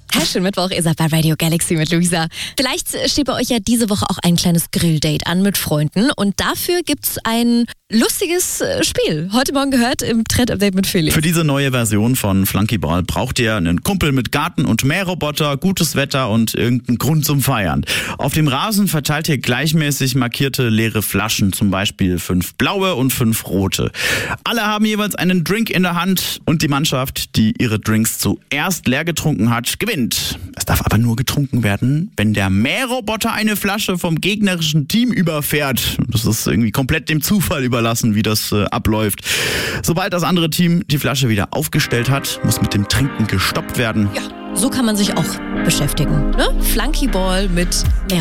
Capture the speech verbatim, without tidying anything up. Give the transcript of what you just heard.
Hi, schönen Mittwoch, ihr seid bei Radio Galaxy mit Luisa. Vielleicht steht bei euch ja diese Woche auch ein kleines Grilldate an mit Freunden und dafür gibt's ein lustiges Spiel. Heute Morgen gehört im Trend-Update mit Felix. Für diese neue Version von Flunkyball braucht ihr einen Kumpel mit Garten und Mähroboter, gutes Wetter und irgendeinen Grund zum Feiern. Auf dem Rasen verteilt ihr gleichmäßig markierte leere Flaschen, zum Beispiel fünf blaue und fünf rote. Alle haben jeweils einen Drink in der Hand und die Mannschaft, die ihre Drinks zuerst leer getrunken hat, gewinnt. Es darf aber nur getrunken werden, wenn der Mähroboter eine Flasche vom gegnerischen Team überfährt. Das ist irgendwie komplett dem Zufall überlassen, wie das äh, abläuft. Sobald das andere Team die Flasche wieder aufgestellt hat, muss mit dem Trinken gestoppt werden. Ja, so kann man sich auch beschäftigen. Ne? Flunkyball mit